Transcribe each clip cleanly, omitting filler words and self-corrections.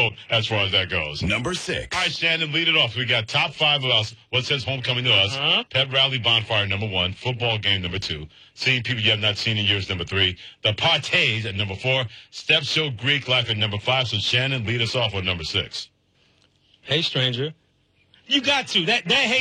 vote as far as that goes. Number 6. All right, Shannon, lead it off. We got top 5 of us. What says homecoming to us? Pep Rally Bonfire, number 1. Football game, number 2. Seeing people you have not seen in years, number 3. The Parties at number 4. Step Show Greek Life at number 5. So, Shannon, lead us off with number 6. Hey, stranger. You got to. That hey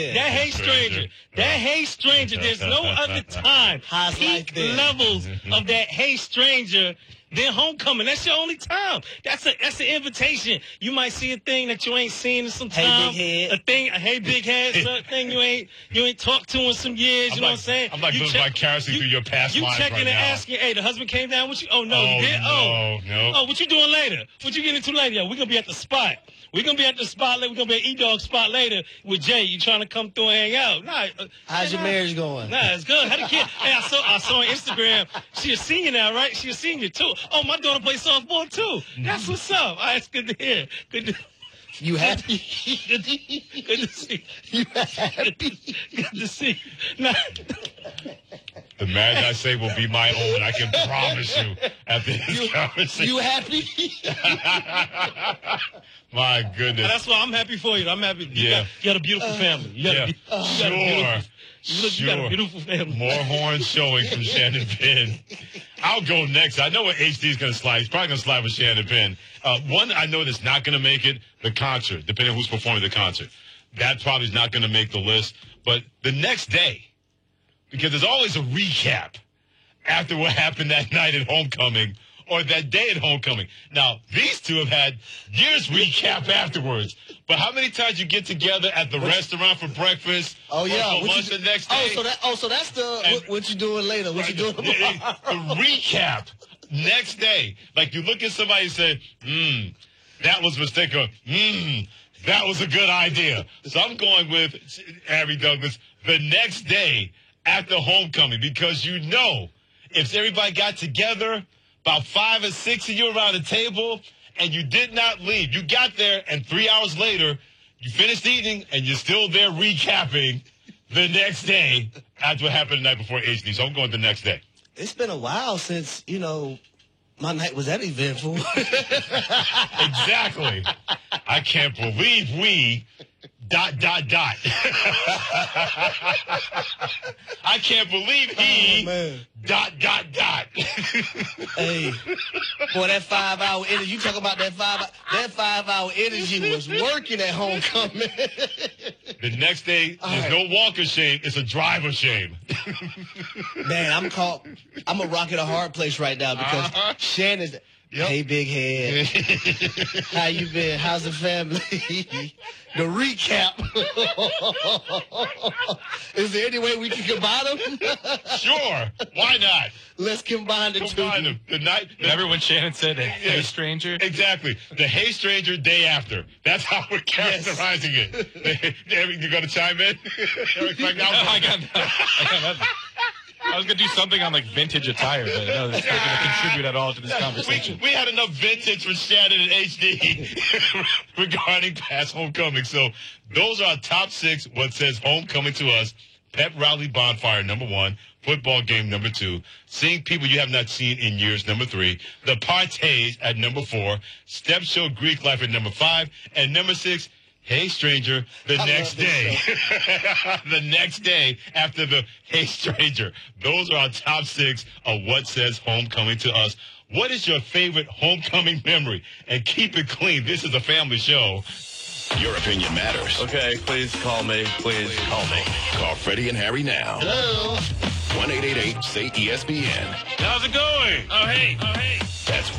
stranger. There's no other time. Peak levels of that hey stranger than homecoming. That's your only time. That's an invitation. You might see a thing that you ain't seen in some time. Hey, big head. Hey big head, something you ain't talked to in some years. You know what I'm saying? I'm like living vicariously through your past lives right now. You checking and asking, hey, the husband came down with you? Oh no, he did. No. Oh, what you doing later? What you getting into later? Yo, we're gonna be at the spot. We're going to be at the spot later. We're going to be at E-Dog spot later with Jay. You trying to come through and hang out. How's your marriage going? Nah, it's good. How the kid? Hey, I saw on Instagram. She a senior now, right? She a senior, too. Oh, my daughter plays softball, too. That's what's up. All right, it's good to hear. You happy? Good to see. You happy? Good to see. Nah. The marriage I say will be my own. I can promise you after this conversation. You happy? My goodness. That's why I'm happy for you. I'm happy. You got a beautiful family. You got a beautiful family. More horns showing from Shannon Penn. I'll go next. I know what HD is going to slide. He's probably going to slide with Shannon Penn. One I know that's not going to make it, the concert, depending on who's performing the concert. That probably is not going to make the list. But the next day, because there's always a recap after what happened that night at homecoming or that day at homecoming. Now, these two have had years recap afterwards. But how many times you get together at the restaurant for breakfast or for lunch the next day? So that's what you doing later. What you doing tomorrow? The recap next day. Like you look at somebody and say, that was a mistake, or that was a good idea. So I'm going with Harry Douglas the next day after homecoming, because you know if everybody got together, about 5 or 6 of you around the table, and you did not leave. You got there, and 3 hours later, you finished eating, and you're still there recapping the next day after what happened the night before HD. So I'm going the next day. It's been a while since, my night was that eventful. Exactly. I can't believe we ... I can't believe he ... Hey, boy, that 5-hour energy. You talk about that 5-hour energy was working at homecoming. The next day, there's no walker shame. It's a driver shame. Man, I'm a rock at a hard place right now because Shannon's. Hey, big head. How you been? How's the family? The recap. Is there any way we can combine them? Sure. Why not? Let's combine the two. Remember when Shannon said, hey, stranger? Exactly. The hey, stranger day after. That's how we're characterizing it. You going to chime in? I got nothing. I was going to do something on, vintage attire, but no, it's not going to contribute at all to this conversation. We had enough vintage with Shannon and HD regarding past homecoming. So those are our top 6, what says homecoming to us. Pep Rally Bonfire, number 1. Football game, number 2. Seeing people you have not seen in years, number 3. The Parties at number 4. Step Show Greek Life at number 5. And number 6, hey, stranger, the next day. The next day after the hey, stranger. Those are our top 6 of what says homecoming to us. What is your favorite homecoming memory? And keep it clean. This is a family show. Your opinion matters. Okay, please call me. Please call me. Call Freddie and Harry now. Hello. 1-888-SAY-ESPN. How's it going? Oh, hey. That's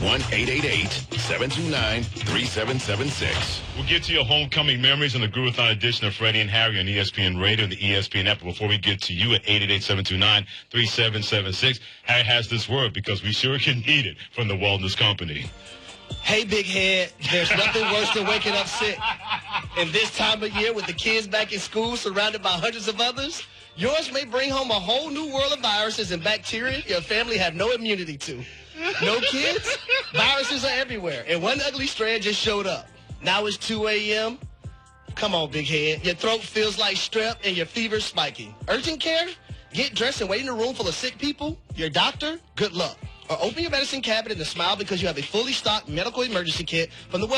1-888-729-3776. We'll get to your homecoming memories on the Gruathon edition of Freddie and Harry on ESPN Radio and the ESPN app. But before we get to you at 888-729-3776, Harry has this word because we sure can need it from the Wellness Company. Hey, big head, there's nothing worse than waking up sick. And this time of year with the kids back in school surrounded by hundreds of others, yours may bring home a whole new world of viruses and bacteria your family have no immunity to. No kids? Viruses are everywhere, and one ugly strand just showed up. Now it's 2 a.m. Come on, big head. Your throat feels like strep and your fever's spiking. Urgent care? Get dressed and wait in a room full of sick people? Your doctor? Good luck. Or open your medicine cabinet and smile because you have a fully stocked medical emergency kit from the